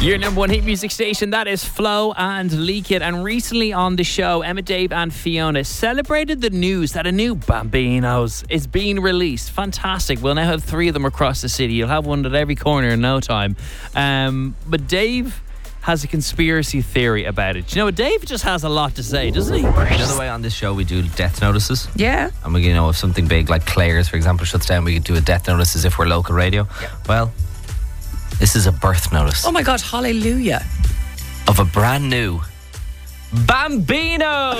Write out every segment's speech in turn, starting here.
Your number one hit music station, that is Flo and Leak It. And recently on the show, Emma, Dave and Fiona celebrated the news that a new Bambinos is being released. Fantastic. We'll now have 3 of them across the city. You'll have one at every corner in no time. But Dave has a conspiracy theory about it. You know, Dave just has a lot to say, doesn't he? You know the way on this show we do death notices? Yeah. And we, if something big like Claire's, for example, shuts down, we could do a death notice as if we're local radio. Yeah. Well, this is a birth notice. Oh my God, hallelujah. Of a brand new Bambinos!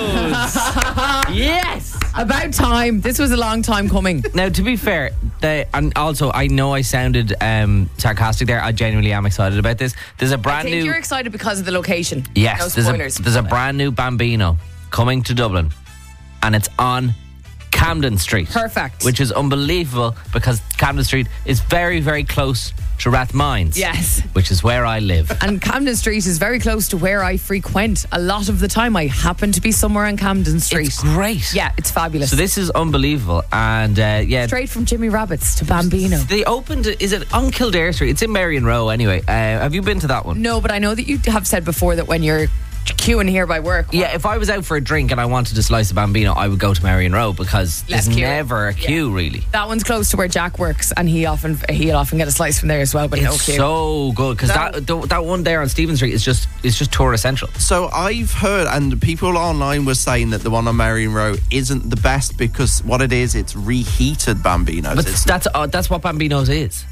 Yes! About time. This was a long time coming. Now, to be fair, and also I know I sounded sarcastic there. I genuinely am excited about this. There's a brand I think new. you're excited because of the location. Yes, No spoilers. there's a brand new Bambino coming to Dublin, and it's on Camden Street. Perfect. Which is unbelievable because Camden Street is very, very close to Rathmines. Yes. Which is where I live. And Camden Street is very close to where I frequent. A lot of the time I happen to be somewhere on Camden Street. It's great. Yeah, it's fabulous. So this is unbelievable. And straight from Jimmy Rabbits to Bambino. They opened, is it on Kildare Street? It's in Marion Row anyway. Have you been to that one? No, but I know that you have said before that when you're queuing here by work. Yeah, if I was out for a drink and I wanted a slice of Bambino, I would go to Marion Row because Less there's queue. never a queue really. That one's close to where Jack works, and he'll often get a slice from there as well, but no It's queue. so good because that one there on Stephen Street is just tourist central. So I've heard, and people online were saying that the one on Marion Row isn't the best because what it is, it's reheated Bambinos. But that's what Bambino's is.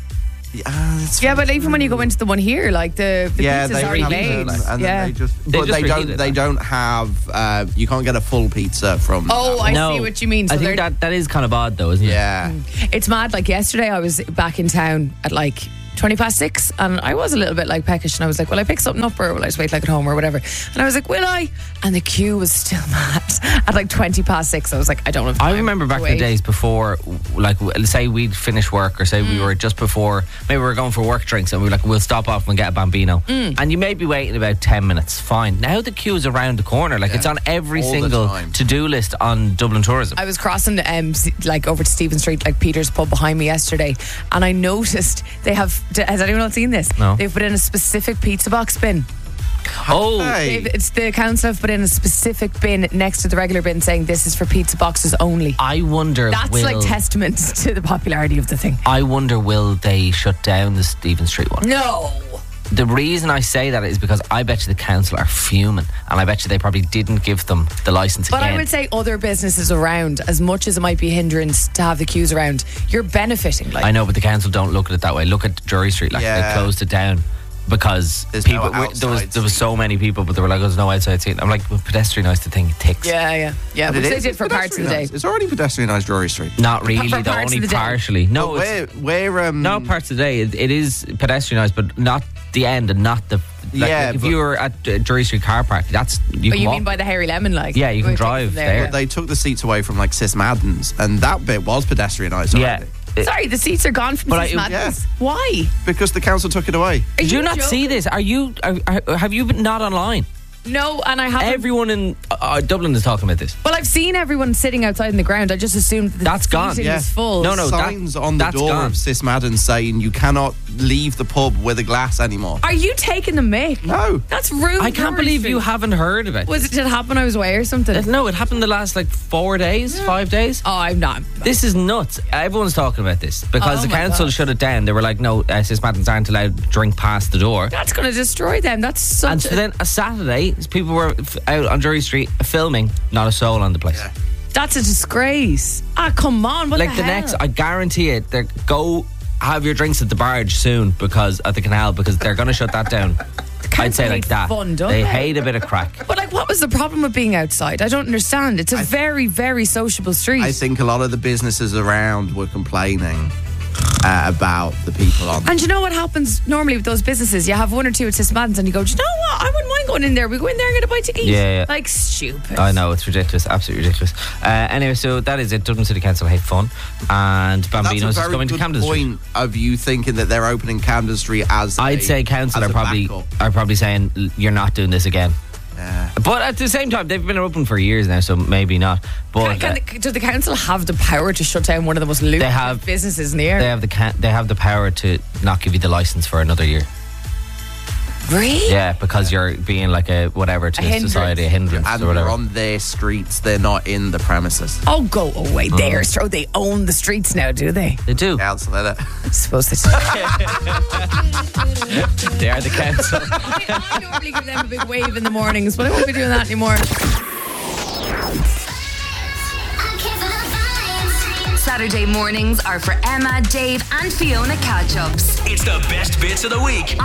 Yeah, but even when you go into the one here, like the pizza's already made. Then they don't have. You can't get a full pizza from. Oh, I see what you mean. So I think that is kind of odd, though, isn't it? Yeah, it's mad. Like yesterday, I was back in town at like 6:20, and I was a little bit like peckish, and I was like, will I pick something up or will I just wait like at home or whatever? And I was like, will I? And the queue was still mad at like 6:20. I was like, I don't have time. I remember back in the days before, like, say we'd finish work or say we were just before, maybe we were going for work drinks and we were like, we'll stop off and get a Bambino. And you may be waiting about 10 minutes, fine. Now the queue is around the corner, like it's on every single to-do list on Dublin Tourism. I was crossing like over to Stephen Street, like Peter's pub behind me yesterday, and I noticed they have, has anyone else seen this? No. They've put in a specific pizza box bin. Oh, it's the council have put in a specific bin next to the regular bin saying this is for pizza boxes only. I wonder that's like testament to the popularity of the thing. I wonder, will they shut down the Stephen Street one? No. The reason I say that is because I bet you the council are fuming, and I bet you they probably didn't give them the licence again. But I would say other businesses around, as much as it might be a hindrance to have the queues around, you're benefiting. Like, I know, but the council don't look at it that way. Look at Drury Street, like they closed it down because people there was so many people, but they were like, there's no outside seat. I'm like, well, pedestrianised the thing, it ticks. Yeah. But they did for parts of the day. It's already pedestrianised Drury Street. Not really, though, only partially. No, not parts of the day. It is pedestrianised, but not the end and not the. Like if you were at Drury Street car park, you mean by the Hairy Lemon, like? Yeah, you can drive there. But they took the seats away from like Sis Madden's, and that bit was pedestrianised already. Sorry, the seats are gone from Sis Madden's. Why? Because the council took it away. Did you not see this? Have you been not online? No, and I haven't. Everyone in Dublin is talking about this. Well, I've seen everyone sitting outside in the ground. I just assumed that's gone. Was full. No, signs on the door of Sis Madden saying you cannot leave the pub with a glass anymore. Are you taking the mick? No, that's rude. I can't believe you haven't heard of it. Did it happen? I was away or something? No, it happened the last 4 days, 5 days. Oh, I'm not. This is nuts. Everyone's talking about this because the council shut it down. They were like, no, Sis Maddens aren't allowed to drink past the door. That's going to destroy them. That's such. And so then a Saturday, people were out on Drury Street filming, not a soul on the place. That's a disgrace. Come on, what the hell? I guarantee it, go have your drinks at the barge soon at the canal, because they're going to shut that down. I'd say like that. Fun, don't they hate a bit of crack. But what was the problem with being outside? I don't understand. It's a very, very sociable street. I think a lot of the businesses around were complaining about the people on. And you know what happens normally with those businesses? You have one or two at Sis Madden's and you go, do you know what? I wouldn't mind going in there. We go in there and get a bite to eat. Yeah. Like, stupid. I know, it's ridiculous. Absolutely ridiculous. Anyway, so that is it. Dublin City Council hate fun, and Bambinos is going to Camden Street. Point of you thinking that they're opening Camden Street as I'd say council are probably saying you're not doing this again. But at the same time, they've been open for years now, so maybe not. But does the council have the power to shut down one of the most lucrative businesses in the area? They have the power to not give you the licence for another year. Really? Yeah, because you're being like a whatever to hindrance. society, a hindrance And or whatever. they're on their streets, they're not in the premises. Oh, go away. They own the streets now, do they? They do. Council, that. I suppose they do. They are the council. I normally give them a big wave in the mornings, but I won't be doing that anymore. Saturday mornings are for Emma, Dave, and Fiona catch-ups. It's the best bits of the week.